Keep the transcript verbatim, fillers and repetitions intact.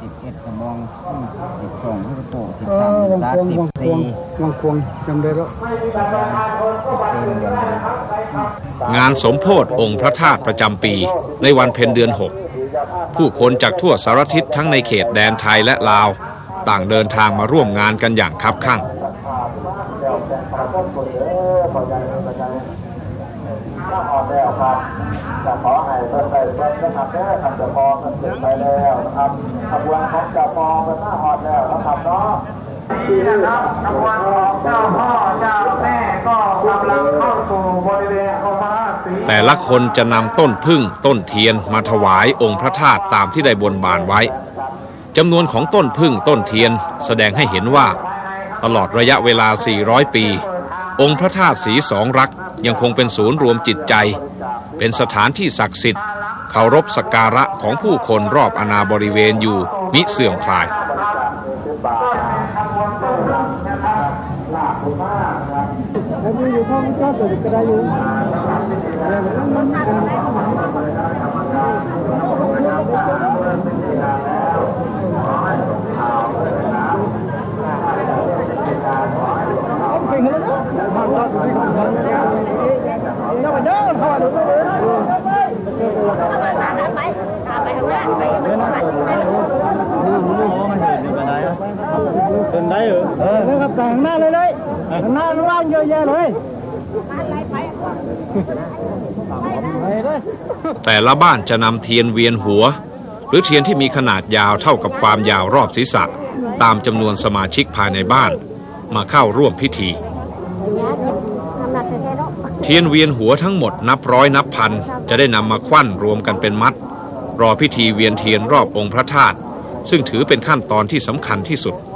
สิบเอ็ดกระมองสิบสองพุทธโตสิบสามตาสิบสี่วังควงจำได้แล้วงานสมโภชองค์พระธาตุประจำปีในวันเพ็ญเดือนหกผู้คนจากทั่วสารทิศทั้งในเขตแดนไทยและลาวต่างเดินทางมาร่วมงานกันอย่างคับคั่งจะขอให้เพิ่มไปเพิ่มนะครับได้ทำจะพอมันเสร็จไปแล้วนะครับขบวนของจะพอเป็นหน้าหอดแล้วนะครับเนาะที่นะครับขบวนของเจ้าพ่อเจ้าแม่ก็กำลังเข้าสู่บริเวณองค์พระธาตุแต่ละคนจะนำต้นผึ้งต้นเทียนมาถวายองค์พระธาตุตามที่ได้บนบานไว้จำนวนของต้นผึ้งต้นเทียนแสดงให้เห็นว่าตลอดระยะเวลาสี่ร้อยปีองค์พระธาตุศรีสองรักยังคงเป็นศูนย์รวมจิตใจเป็นสถานที่ศักดิ์สิทธิ์เคารพสักการะของผู้คนรอบอาณาบริเวณอยู่มิเสื่อมคลายเป็นได้เหรอเออแล้วก็แต่งหน้าเลยเลยหน้าว่างเยอะแยะเลยแต่ละบ้านจะนำเทียนเวียนหัวหรือเทียนที่มีขนาดยาวเท่ากับความยาวรอบศีรษะตามจำนวนสมาชิกภายในบ้านมาเข้าร่วมพิธีเทียนเวียนหัวทั้งหมดนับร้อยนับพันจะได้นำมาควั้นรวมกันเป็นมัดรอพิธีเวียนเทียนรอบองค์พระธาตุซึ่งถือเป็นขั้นตอนที่สำคัญที่สุด